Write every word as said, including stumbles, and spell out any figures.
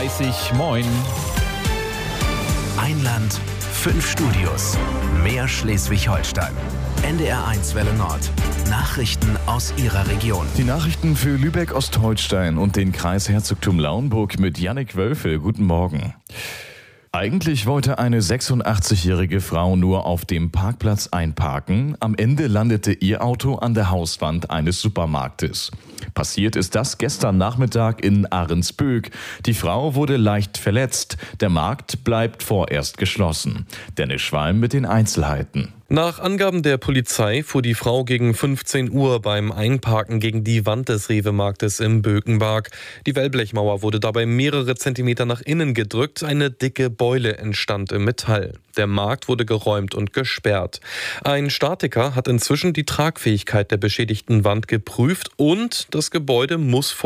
dreißig. Moin. Ein Land, fünf Studios, mehr Schleswig-Holstein. N D R eins Welle Nord. Nachrichten aus Ihrer Region. Die Nachrichten für Lübeck-Ostholstein und den Kreis Herzogtum Lauenburg mit Jannik Wölfe. Guten Morgen. Eigentlich wollte eine sechsundachtzig-jährige Frau nur auf dem Parkplatz einparken. Am Ende landete ihr Auto an der Hauswand eines Supermarktes. Passiert ist das gestern Nachmittag in Ahrensböck. Die Frau wurde leicht verletzt. Der Markt bleibt vorerst geschlossen. Dennis Schwalm mit den Einzelheiten. Nach Angaben der Polizei fuhr die Frau gegen fünfzehn Uhr beim Einparken gegen die Wand des Rewe-Marktes im Bökenberg. Die Wellblechmauer wurde dabei mehrere Zentimeter nach innen gedrückt. Eine dicke Beule entstand im Metall. Der Markt wurde geräumt und gesperrt. Ein Statiker hat inzwischen die Tragfähigkeit der beschädigten Wand geprüft und das Gebäude muss